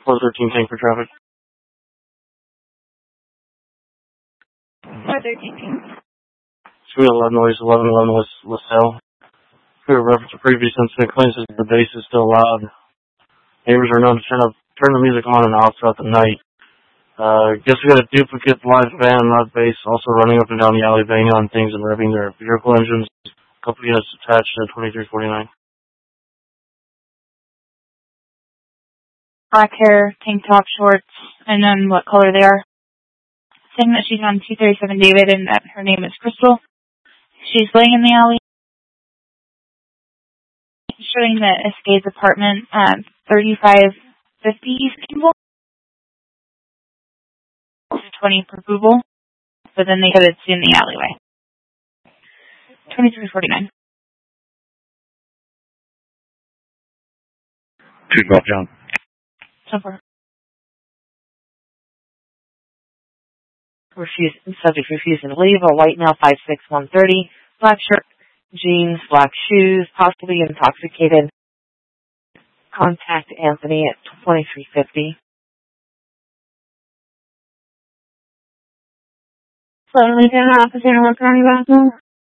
413 tank for traffic. 413. Sweet 11 West 1111 West LaSalle. For reference to previous incident, claims that the bass is still loud. Neighbors are known to turn the music on and off throughout the night. Guess we got a duplicate live band, not bass, also running up and down the alley, banging on things and revving their vehicle engines. A couple units attached to 2349. Black hair, tank top, shorts, and then what color they are. Saying that she's on 237 David and that her name is Crystal. She's laying in the alley. Showing the Escade's apartment at 3550 East Kimball. 20 per Google. But then they said it's in the alleyway. 2349. 2 Golf John. So far. Subject refusing to leave. A white male, 5'6", 130. Black shirt, jeans, black shoes, possibly intoxicated. Contact Anthony at 2350. Suddenly, officer in Work County bathroom.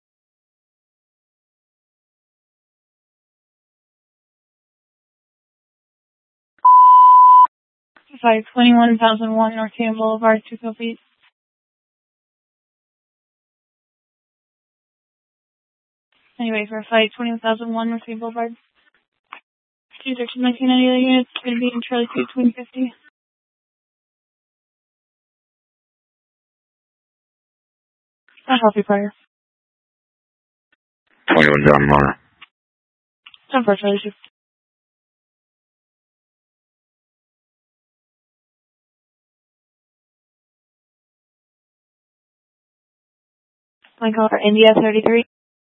Site 21,001 North Haven Boulevard, 2 feet. Anyway, for Site 21,001 North Haven Boulevard. 213 1990 units, going to be in Charlie 2, 2050. Not healthy prior. 21 John Marr. 10 for Charlie 2. My color, India 33.